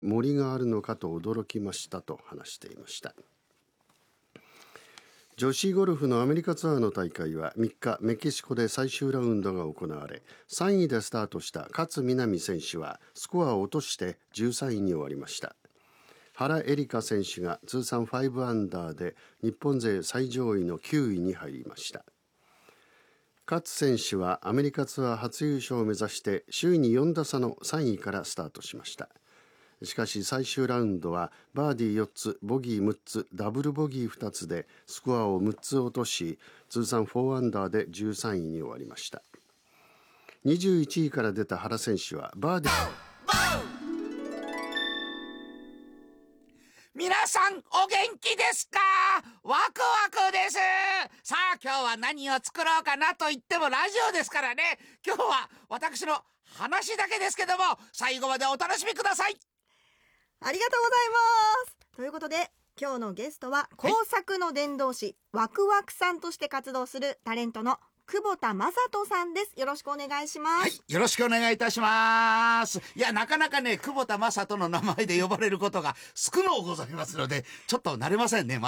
森があるのかと驚きましたと話していました。女子ゴルフのアメリカツアーの大会は3日メキシコで最終ラウンドが行われ、3位でスタートした勝みなみ選手はスコアを落として13位に終わりました。原恵梨香選手が通算5アンダーで日本勢最上位の9位に入りました。勝選手はアメリカツアー初優勝を目指して首位に4打差の3位からスタートしました。しかし最終ラウンドはバーディー4つボギー6つダブルボギー2つでスコアを6つ落とし、通算4アンダーで13位に終わりました。21位から出た原選手はバーディー皆さんお元気ですか？ワクワクです。さあ今日は何を作ろうかなと言ってもラジオですからね。今日は私の話だけですけども、最後までお楽しみください。 ありがとうございます。ということで今日のゲストは工作の伝道師、ワクワクさんとして活動するタレントの久保田雅人さんです。よろしくお願いします。 はい、よろしくお願いいたします。いや、なかなかね、久保田雅人の名前で呼ばれることが少のうございますので、ちょっと慣れませんね。